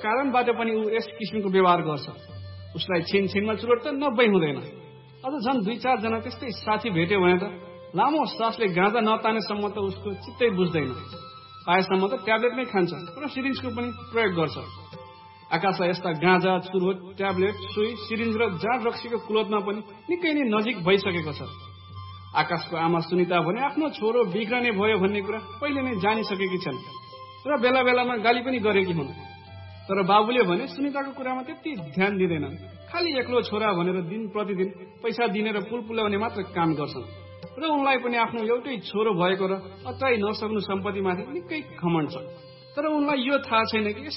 कारणबाट पनि ऊ यस किसिमको व्यवहार गर्छ। उसलाई छिनमा चुरोट त 90 हुँदैन। अझ झन् 2-4 जना त्यस्तै साथी भेट्यो भने त लामो सासले गाँजा नतानेसम्म त उसको चित्तै बुझ्दैन। पाएसम्म त ट्याब्लेट नै खान्छ र सिरिन्जको पनि प्रयोग गर्छ। आकाशलाई यस्ता गाँजा, चुरोट, ट्याब्लेट, सुई, सिरिन्ज र जाँड रक्सीको कुलतमा पनि निकै नै नजिक भइसकेको छ। आकाशको आमा सुनिता भने आफ्नो छोरो बिग्रने भयो भन्ने कुरा पहिले नै जानिसकेकी छन् र बेला बेलामा गाली पनि गरेकी हुन्। तर बाबुले भने सुनिताको कुरामा त्यति ध्यान दिँदैनन्। खालि एक्लो छोरा भनेर दिन प्रतिदिन पैसा दिने र पुल पुल्याउने मात्र काम गर्छन् र उनलाई पनि आफ्नो एउटै छोरो भएको र अटाइ नसक्नु सम्पत्तिमाथि निकै घमण्ड छ। तर उनलाई यो थाहा छैन कि